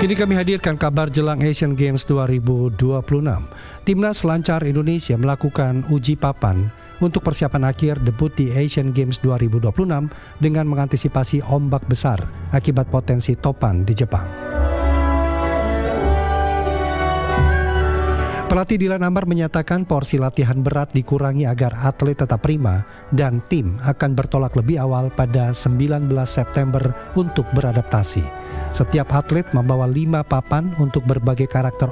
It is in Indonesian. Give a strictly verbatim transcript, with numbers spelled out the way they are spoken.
Kini kami hadirkan kabar jelang Asian Games dua ribu dua puluh enam. Timnas Selancar Indonesia melakukan uji papan untuk persiapan akhir debut di Asian Games dua ribu dua puluh enam dengan mengantisipasi ombak besar akibat potensi topan di Jepang. Pelatih Dilan Ambar menyatakan porsi latihan berat dikurangi agar atlet tetap prima dan tim akan bertolak lebih awal pada sembilan belas September untuk beradaptasi. Setiap atlet membawa lima papan untuk berbagai karakter